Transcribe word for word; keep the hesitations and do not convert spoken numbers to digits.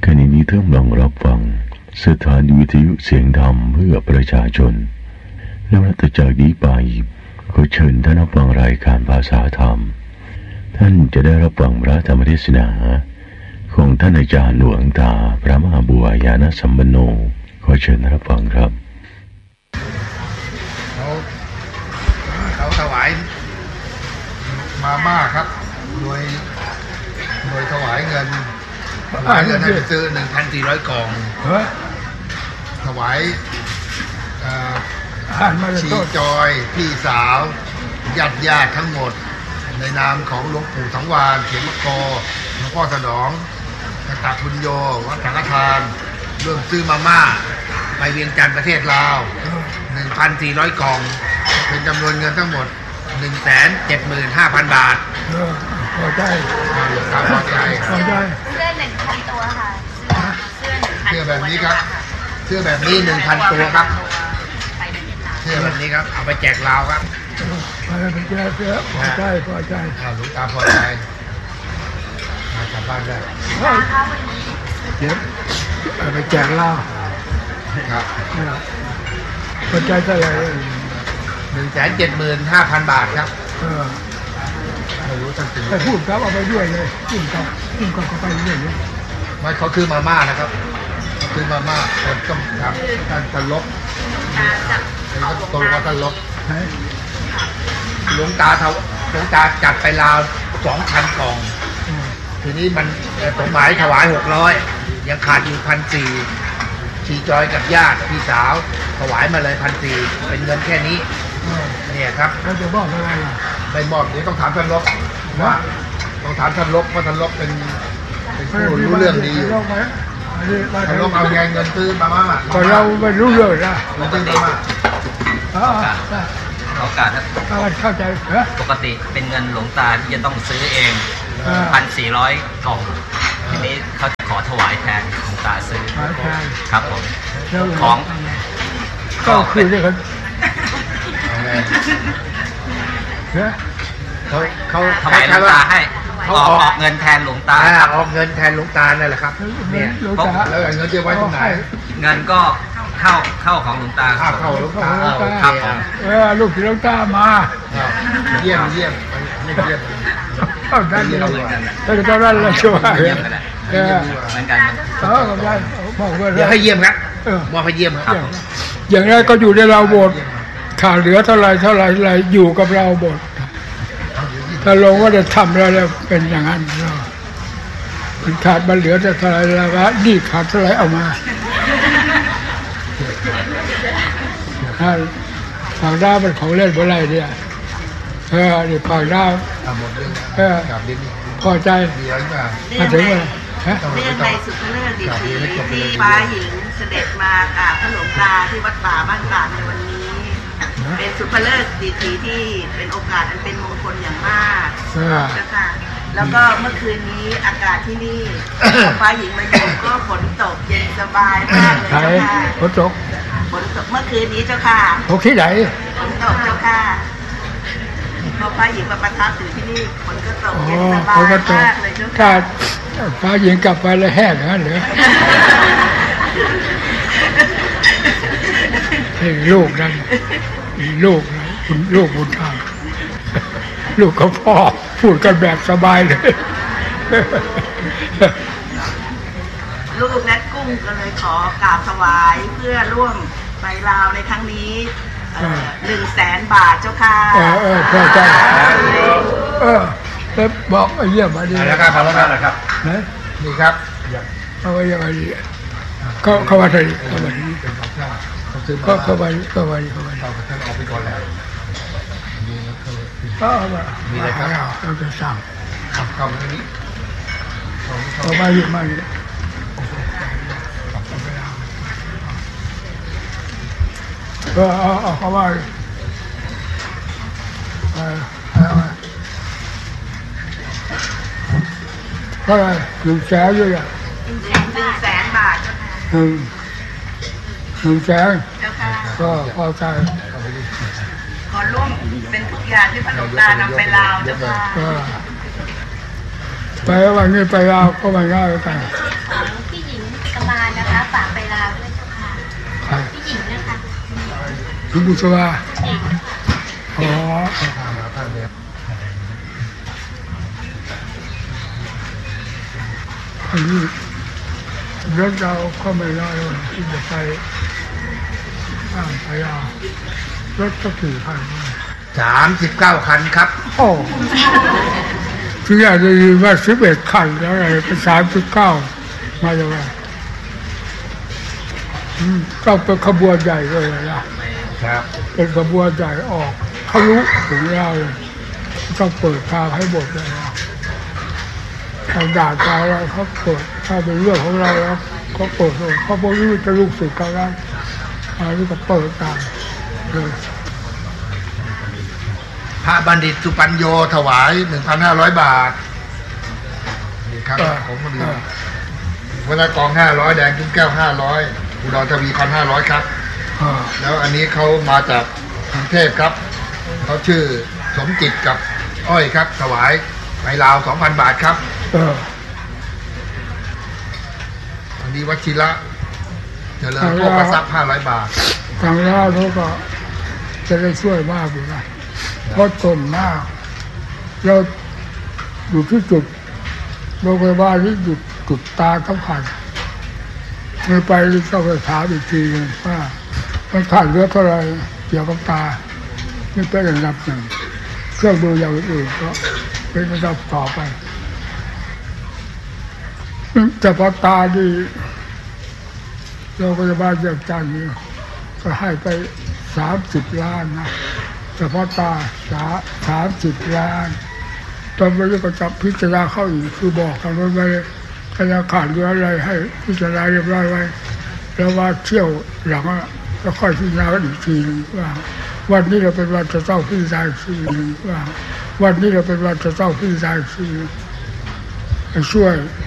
ขณะนี้ท่านกำลังรับฟังสถานีวิทยุเสียงธรรมเพื่อประชาชนและนับจากนี้ไปขอเชิญท่านรับฟังรายการภาษาธรรมท่านจะได้รับฟังพระธรรมเทศนาของท่านอาจารย์หลวงตาพระมหาบัวยานสัมปันโนขอเชิญรับฟังครับเขาเขาถวายมาม่าครับโดยโดยถวายเงินถวายเงินให้ไปซื้อ หนึ่งพันสี่ร้อย กล่องถวายชีจอยพี่สาวญาติญาติทั้งหมดในนามของหลวงปู่สังวาลเขียนมกรหลวงพ่อสนองกตบุญโยวัดสังฆทานร่วมซื้อมาม่าไปเวียงจันทร์ประเทศลาว หนึ่งพันสี่ร้อย กล่องเป็นจำนวนเงินทั้งหมด หนึ่งแสนเจ็ดหมื่นห้าพัน บาทพอใจตามพอใจพอใจเสื้อ หนึ่งพัน ตัวค่ะเสื้อแบบนี้ครับเสื้อแบบนี้ หนึ่งพัน ตัวครับเสื้อแบบนี้ครับเอาไปแจกลาวครับไปไปแจกเสื้อพอใจพอใจหลวงตาพอใจมากลับบ้านได้เจ็บเอาไปแจกลาวครับพอใจเท่าไหร่หนึ่งแสนเจ็ดหมื่นห้าพัน บาทครับไม่รู้ตั้งแต่ไปพูดครับเอาไปด้วยเลยพูดครับพูดก็ไปเรื่อยเลยไม่เขาคือมาม่านะครับเขาคือมาม่าคนต้องทำการตลบเขาตัวเขาตลบหลวงตาเขาหลวงตาจัดไปราวสองพันกล่องทีนี้มันสมหมายถวายหกร้อยยังขาดอยู่พันสี่ชีจอยกับญาติพี่สาวถวายมาเลยพันสี่เป็นเงินแค่นี้เนี่ยครับเราจะบอกอะไรล่ะไปบอกเดี๋ยวต้องถามท่านลบว่าต้องถามท่านลบเพราะท่านลบเป็นเป็นผู้รู้เรื่องดีอยู่ท่านลบเอาเงินเงินซื้อมาม่าก็เราไม่รู้เรื่องนะเงินซื้อมาม่าโอกาสเข้าใจปกติเป็นเงินหลวงตาที่จะต้องซื้อเองพันสี่ร้อยกล่องทีนี้เขาจะขอถวายแทนหลวงตาซื้อครับผมของก็คือเนี่ยเขาเขาถวายหลวงตาให้เขาออกเงินแทนหลวงตาออกเงินแทนหลวงตานั่นแหละครับเนี่ยแล้วเงินจะไว้ตรงไหนเงินก็เข้าเข้าของหลวงตาเข้าเข้าหลวงตาครับเออลูกหลวงตามาเยี่ยมเยี่ยมเยี่ยมเข้าได้เราแต่ตอนนั้นเราช่วยเออเหมือนกันเออได้บอกว่าเดี๋ยวให้เยี่ยมครับมอบให้เยี่ยมครับอย่างนั้นก็อยู่ในเราหมดขาดเหลือเท่าไรเท่าไรอะไรอยู่กับเราหมดถ้าลงว่าจะทำแล้วเป็นอย่างนั้นมันขาดมันเหลือแต่เท่าไรแล้วว่านี่ขาดเท่าไรเอามาถ้าปากด้าเป็นของเล่นเมื่อไรเนี่ยเออนี่ปากด้าเออพอใจมาถึงว่าเรื่องในสุภเลิศดิถีที่ฟ้าหญิงเสด็จมากราบพระหลวงตาที่วัดป่าบ้านกลางในวันนี้เป็นสุภเลิศดิถีที่เป็นโอกาสอันเป็นมงคลอย่างมากนะคะแล้วก็เมื่อคืนนี้อากาศที่นี่ฟ้าหญิงมาอยู่ก็ฝนตกเย็นสบายมากเลยเจ้าค่ะฝนตกฝนตกเมื่อคืนนี้เจ้าค่ะตกที่ไหนฝนตกเจ้าค่ะพอฟ้าหญิงมาประทับอยู่ที่นี่ฝนก็ตกเย็นสบายมากเลยเจ้าค่ะฟ้าหญิงกลับไปแล้วแห้งงั้นเหรอลูกนั่นลูกคุณลูกบุญธรรมลูกกับพ่อพูดกันแบบสบายเลยลูกนัดกุ้งก็เลยขอกราบถวายเพื่อร่วมไปลาวในครั้งนี้หนึ่งแสนบาทเจ้าค่ะเออเออพอใจเออแล้วบอกไอ้เยี่ยมมาดีแล้วครับพอแล้วนะครับนี่ครับเอาไว้ยังไงดีก็เขาว่าไงเขาว่าก็เข้าไปเข้าไปเข้าไปเอาท่านออกไปก่อนแล้วก็มีอะไรครับเราจะสั่งขับเข้ามาตรงนี้เข้ามาอยู่มาอยู่ก็เอาเอาเข้ามาเออเอาเท่าไหร่หนึ่งแสนอยู่อ่ะหนึ่งแสนบาทหนึ่งหนึ่งแสนก็พอใจขอร่วมเป็นทุกอย่างที่พระหลวงตานำไปลาวเจ้าค่ะไปวันนี้ไปลาวก็ไม่ง่ายกันพี่หญิงคุณบุษบาอ๋อมาท่านเนี้ยอันนี้รถเราก็ไม่น้อยที่จะไปข้ามไปเอารถก็กี่คันสามสิบเก้าคันครับโอ้ที่อาจจะมีว่าสิบเอ็ดคันแล้วอะไรเป็นสามสิบเก้ามาจากไหนก็เป็นขบวนใหญ่เลยนะครับเป็นขบวนใหญ่ออกทะลุถึงเราเลยต้องเปิดทางให้หมดเลยนะทางด่านทางเราเขาเปิดถ้าเป็นเรื่องของเราแล้วเขาเปิดเลยเขาบอกว่าจะลูกศิษย์เขาแล้วอันนี้ก็เปิดทางเลยพระบัณฑิตสุปัญโยถวายหนึ่งพันห้าร้อยบาทนี่ครับผมก็ดีวัดกองห้าร้อยแดงกิ้งแก้วห้าร้อยอุดรทวีพันห้าร้อยครับแล้วอันนี้เขามาจากกรุงเทพครับเขาชื่อสมจิตกับอ้อยครับถวายไปลาวสองพันบาทครับอันนี้วัชิระเจริญโภคทรัพย์ห้าร้อยบาททางลาวเขาก็จะได้ช่วยมากอยู่นะเพราะต้นมากเราอยู่ที่จุดโรงพยาบาลที่จุดจุดตาสำคัญเมื่อไปก็ไปถามอีกทีนึงว่ามันขาดเหลือเท่าไรเกี่ยวกับตาไม่เป็นระดับหนึ่งเครื่องมืออย่างอื่นก็เป็นระดับต่อไปแต่พอตาดีโรงพยาบาลอย่างจันนี้ก็ให้ไปสามสิบล้านนะแต่พอตาสาสามสิบล้านตอนนี้ก็จับพิจารณาเข้าอีกคือบอกกันว่าไม่ถ้าขาดเหลืออะไรให้พิจารณาเรียบร้อยไว้แล้วว่าเที่ยวหลังแล้วค่อยพิจารณาอีกทีนึงว่าวันนี้เราเป็นวันจะต้องพิจารณาอีกทีนึงว่าวันนี้เราเป็นวันจะต้องพิจารณาอีกทีช่วย